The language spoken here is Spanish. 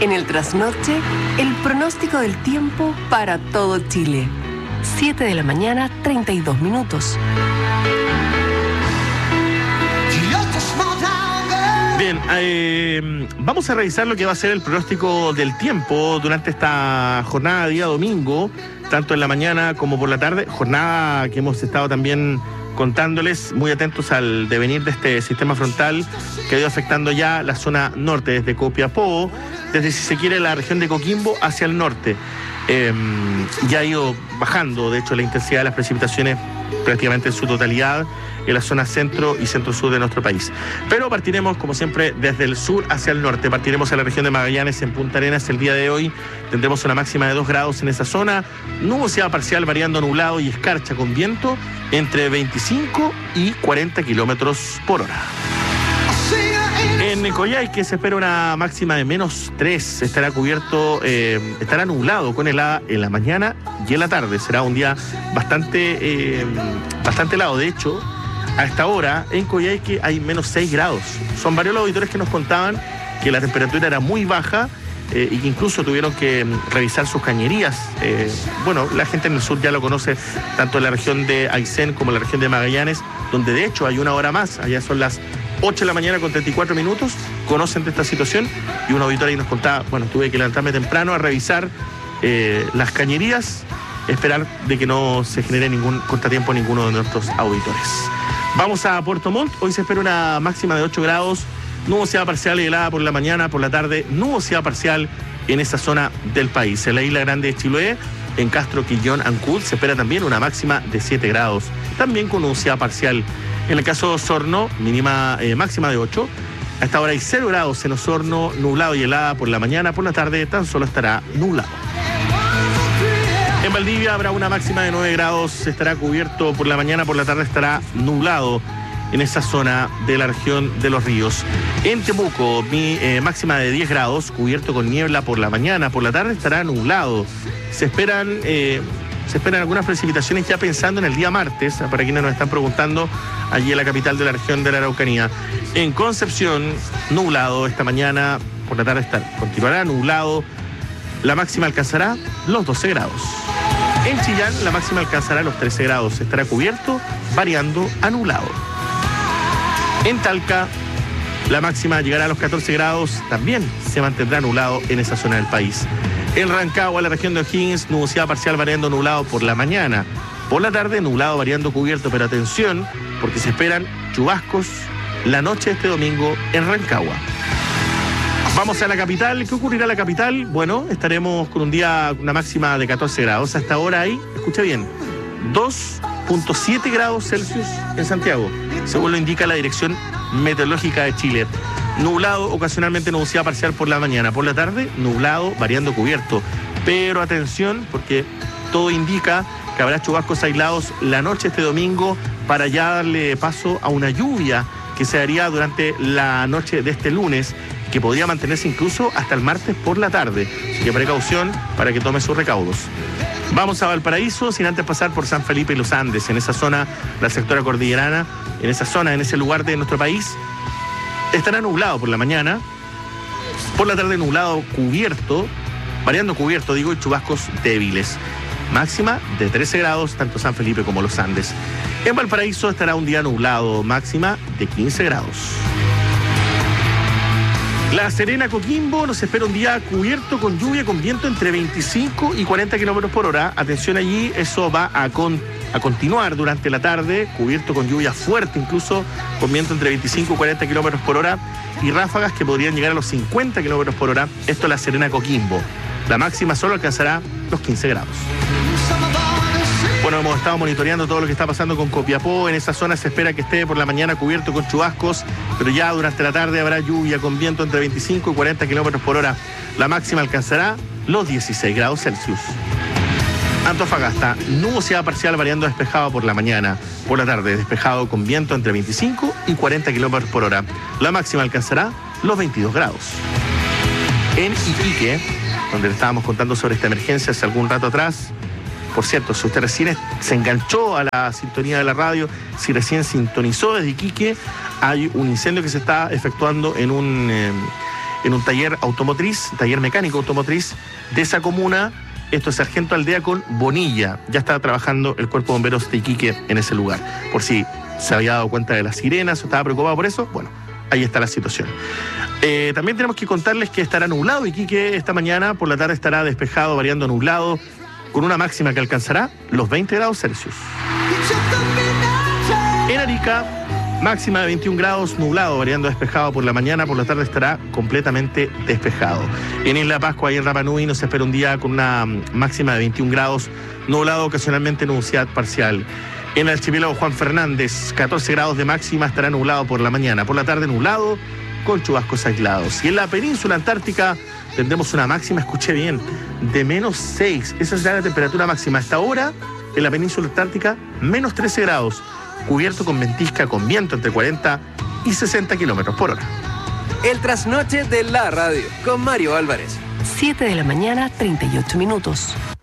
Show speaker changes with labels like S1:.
S1: En el trasnoche, el pronóstico del tiempo para todo Chile. 7 de la mañana, 32 minutos.
S2: Bien, vamos a revisar lo que va a ser el pronóstico del tiempo durante esta jornada de día domingo, tanto en la mañana como por la tarde, jornada que hemos estado también contándoles, muy atentos al devenir de este sistema frontal que ha ido afectando ya la zona norte, desde Copiapó, desde, si se quiere, la región de Coquimbo hacia el norte. Ya ha ido bajando, de hecho, la intensidad de las precipitaciones prácticamente en su totalidad en la zona centro y centro-sur de nuestro país. Pero partiremos, como siempre, desde el sur hacia el norte. Partiremos a la región de Magallanes, en Punta Arenas. El día de hoy tendremos una máxima de 2 grados en esa zona, nubosidad parcial variando nublado y escarcha con viento entre 25 y 40 kilómetros por hora. En Coyhaique se espera una máxima de -3, estará cubierto, estará nublado con helada en la mañana y en la tarde. Será un día bastante helado. De hecho, a esta hora en Coyhaique hay -6 grados. Son varios los auditores que nos contaban que la temperatura era muy baja y que incluso tuvieron que revisar sus cañerías. Bueno, la gente en el sur ya lo conoce, tanto en la región de Aysén como en la región de Magallanes, donde de hecho hay una hora más. Allá son las 8 de la mañana con 34 minutos, conocen de esta situación, y un auditor ahí nos contaba, bueno, tuve que levantarme temprano a revisar las cañerías, esperar de que no se genere ningún contratiempo a ninguno de nuestros auditores. Vamos a Puerto Montt. Hoy se espera una máxima de 8 grados, nubosidad parcial y helada por la mañana, por la tarde, nubosidad parcial en esa zona del país. En la isla grande de Chiloé, en Castro, Quillón, Ancud, se espera también una máxima de 7 grados, también con nubosidad parcial. En el caso de Osorno, máxima de 8. A esta hora hay 0 grados en Osorno, nublado y helada por la mañana, por la tarde tan solo estará nublado. En Valdivia habrá una máxima de 9 grados, estará cubierto por la mañana, por la tarde estará nublado en esa zona de la región de Los Ríos. En Temuco, máxima de 10 grados, cubierto con niebla por la mañana, por la tarde estará nublado. Se esperan algunas precipitaciones ya pensando en el día martes, para quienes nos están preguntando, allí en la capital de la región de la Araucanía. En Concepción, nublado esta mañana, por la tarde continuará nublado. La máxima alcanzará los 12 grados. En Chillán, la máxima alcanzará los 13 grados. Estará cubierto, variando a nublado. En Talca, la máxima llegará a los 14 grados. También se mantendrá nublado en esa zona del país. En Rancagua, la región de O'Higgins, nubosidad parcial variando nublado por la mañana. Por la tarde, nublado variando cubierto, pero atención, porque se esperan chubascos la noche de este domingo en Rancagua. Vamos a la capital. ¿Qué ocurrirá en la capital? Bueno, estaremos con una máxima de 14 grados. Hasta ahora hay, escucha bien, 2.7 grados Celsius en Santiago, según lo indica la Dirección Meteorológica de Chile. Nublado, ocasionalmente nubosidad parcial por la mañana. Por la tarde, nublado, variando cubierto. Pero atención, porque todo indica que habrá chubascos aislados la noche este domingo para ya darle paso a una lluvia que se daría durante la noche de este lunes, que podría mantenerse incluso hasta el martes por la tarde. Así que precaución para que tome sus recaudos. Vamos a Valparaíso, sin antes pasar por San Felipe y los Andes. En esa zona, la sectora cordillerana, en ese lugar de nuestro país, estará nublado por la mañana, por la tarde nublado cubierto, variando cubierto, y chubascos débiles. Máxima de 13 grados, tanto San Felipe como los Andes. En Valparaíso estará un día nublado, máxima de 15 grados. La Serena, Coquimbo, nos espera un día cubierto con lluvia, con viento entre 25 y 40 kilómetros por hora. Atención allí, eso va a continuar durante la tarde, cubierto con lluvia fuerte, incluso con viento entre 25 y 40 kilómetros por hora y ráfagas que podrían llegar a los 50 kilómetros por hora. Esto es la Serena, Coquimbo. La máxima solo alcanzará los 15 grados. Bueno, hemos estado monitoreando todo lo que está pasando con Copiapó. En esa zona se espera que esté por la mañana cubierto con chubascos, pero ya durante la tarde habrá lluvia con viento entre 25 y 40 kilómetros por hora. La máxima alcanzará los 16 grados Celsius. Antofagasta, nubosidad parcial variando despejado por la mañana. Por la tarde, despejado con viento entre 25 y 40 kilómetros por hora. La máxima alcanzará los 22 grados. En Iquique, donde le estábamos contando sobre esta emergencia hace algún rato atrás. Por cierto, si usted recién se enganchó a la sintonía de la radio, si recién sintonizó desde Iquique, hay un incendio que se está efectuando en en un taller automotriz, taller mecánico automotriz de esa comuna. Esto es Sargento Aldea con Bonilla. Ya está trabajando el Cuerpo de Bomberos de Iquique en ese lugar. Por si se había dado cuenta de las sirenas o estaba preocupado por eso, bueno, ahí está la situación. También tenemos que contarles que estará nublado Iquique esta mañana, por la tarde estará despejado, variando nublado, con una máxima que alcanzará los 20 grados Celsius. En Arica, máxima de 21 grados, nublado, variando despejado por la mañana, por la tarde estará completamente despejado. En Isla Pascua y en Rapa Nui nos espera un día con una máxima de 21 grados, nublado, ocasionalmente nubosidad parcial. En el archipiélago Juan Fernández, 14 grados de máxima, estará nublado por la mañana, por la tarde nublado, con chubascos aislados. Y en la península antártica tendremos una máxima, escuché bien, de -6. Esa será la temperatura máxima. Hasta ahora, en la península antártica, -13 grados, cubierto con ventisca, con viento entre 40 y 60 kilómetros por hora.
S3: El trasnoche de la radio, con Mario Álvarez.
S1: 7 de la mañana, 38 minutos.